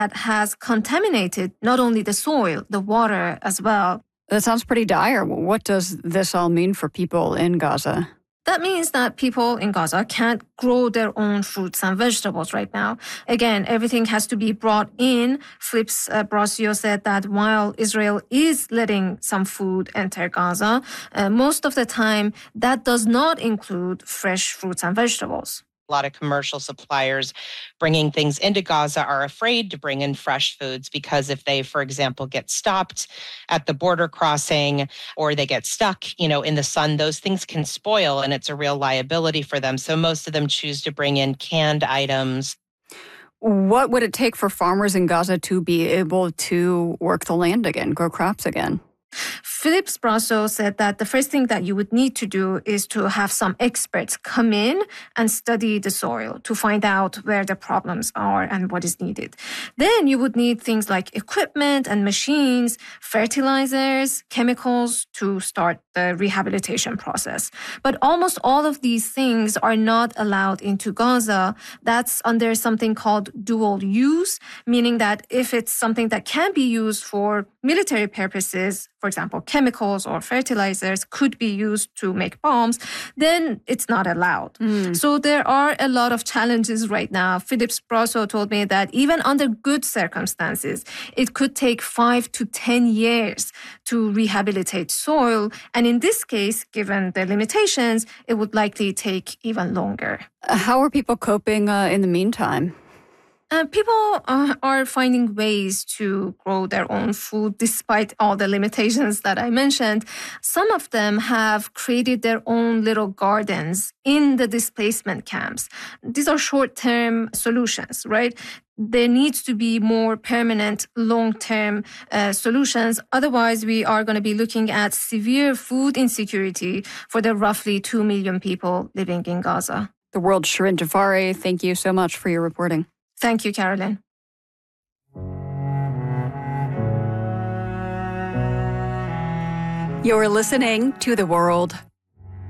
that has contaminated not only the soil, the water as well. That sounds pretty dire. What does this all mean for people in Gaza? That means that people in Gaza can't grow their own fruits and vegetables right now. Again, everything has to be brought in. Philippe Brasseur said that while Israel is letting some food enter Gaza, most of the time that does not include fresh fruits and vegetables. A lot of commercial suppliers bringing things into Gaza are afraid to bring in fresh foods because if they, for example, get stopped at the border crossing or they get stuck, in the sun, those things can spoil and it's a real liability for them. So most of them choose to bring in canned items. What would it take for farmers in Gaza to be able to work the land again, grow crops again? Philippe Brasseur said that the first thing that you would need to do is to have some experts come in and study the soil to find out where the problems are and what is needed. Then you would need things like equipment and machines, fertilizers, chemicals to start the rehabilitation process. But almost all of these things are not allowed into Gaza. That's under something called dual use, meaning that if it's something that can be used for military purposes, for example, chemicals or fertilizers could be used to make bombs, then it's not allowed. So there are a lot of challenges right now. Philippe Brasseur told me that even under good circumstances, it could take 5 to 10 years to rehabilitate soil. And in this case, given the limitations, it would likely take even longer. How are people coping in the meantime? People are finding ways to grow their own food despite all the limitations that I mentioned. Some of them have created their own little gardens in the displacement camps. These are short-term solutions, right? There needs to be more permanent, long-term solutions. Otherwise, we are going to be looking at severe food insecurity for the roughly 2 million people living in Gaza. The World's Shirin Jafari, thank you so much for your reporting. Thank you, Carolyn. You're listening to The World.